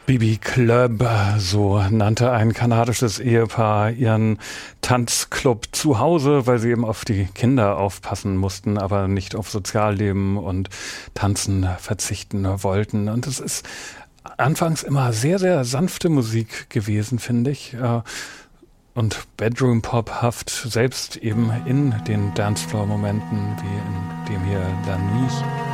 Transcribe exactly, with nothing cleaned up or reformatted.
B B Club, so nannte ein kanadisches Ehepaar ihren Tanzclub zu Hause, weil sie eben auf die Kinder aufpassen mussten, aber nicht auf Sozialleben und Tanzen verzichten wollten. Und es ist anfangs immer sehr, sehr sanfte Musik gewesen, finde ich. Und Bedroom-Pop-haft, selbst eben in den Dancefloor-Momenten, wie in dem hier La Nuit.